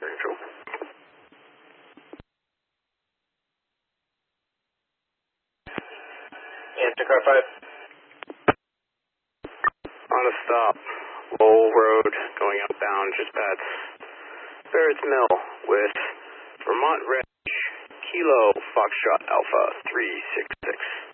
Control. Answer car 5. On a stop. Lowell Road, going outbound, just past Barrett's Mill with Vermont Ranch, Kilo Foxtrot Alpha 366.